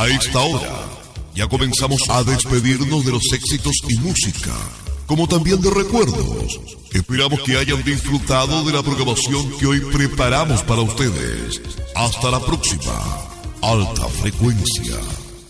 A esta hora ya comenzamos a despedirnos de los éxitos y música, como también de recuerdos. Esperamos que hayan disfrutado de la programación que hoy preparamos para ustedes. Hasta la próxima. Alta Frecuencia.